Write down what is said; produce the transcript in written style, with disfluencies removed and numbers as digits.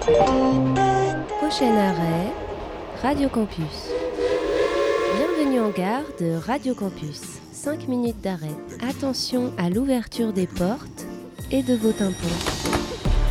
Prochain arrêt, Radio Campus. Bienvenue en gare de Radio Campus. 5 minutes d'arrêt. Attention à l'ouverture des portes et de vos tympans.